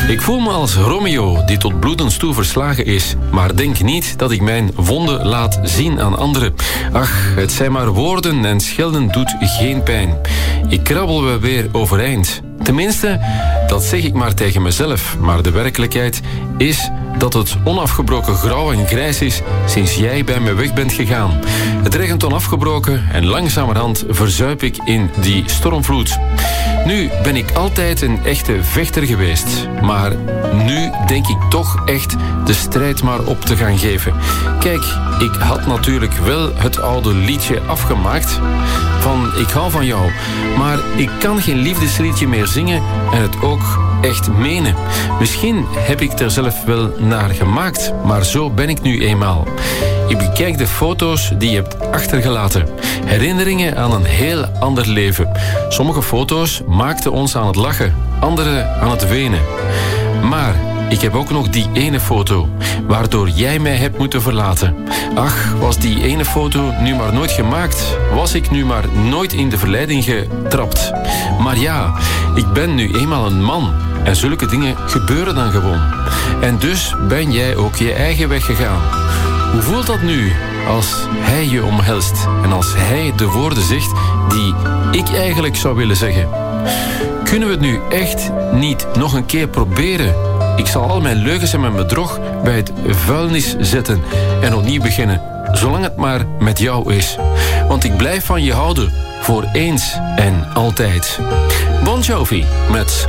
Ik voel me als Romeo die tot bloedens toe verslagen is, maar denk niet dat ik mijn wonden laat zien aan anderen. Ach, het zijn maar woorden en schelden doet geen pijn. Ik krabbel wel weer overeind. Tenminste, dat zeg ik maar tegen mezelf, maar de werkelijkheid is dat het onafgebroken grauw en grijs is sinds jij bij me weg bent gegaan. Het regent onafgebroken en langzamerhand verzuip ik in die stormvloed. Nu ben ik altijd een echte vechter geweest, maar nu denk ik toch echt de strijd maar op te gaan geven. Kijk, ik had natuurlijk wel het oude liedje afgemaakt van ik hou van jou, maar ik kan geen liefdesliedje meer zingen en het ook echt menen. Misschien heb ik er zelf wel naar gemaakt, maar zo ben ik nu eenmaal. Ik bekijk de foto's die je hebt achtergelaten. Herinneringen aan een heel ander leven. Sommige foto's maakten ons aan het lachen, andere aan het wenen. Maar ik heb ook nog die ene foto, waardoor jij mij hebt moeten verlaten. Ach, was die ene foto nu maar nooit gemaakt? Was ik nu maar nooit in de verleiding getrapt? Maar ja, ik ben nu eenmaal een man. En zulke dingen gebeuren dan gewoon. En dus ben jij ook je eigen weg gegaan. Hoe voelt dat nu als hij je omhelst en als hij de woorden zegt die ik eigenlijk zou willen zeggen? Kunnen we het nu echt niet nog een keer proberen? Ik zal al mijn leugens en mijn bedrog bij het vuilnis zetten en opnieuw beginnen, zolang het maar met jou is. Want ik blijf van je houden, voor eens en altijd. Bon Jovi met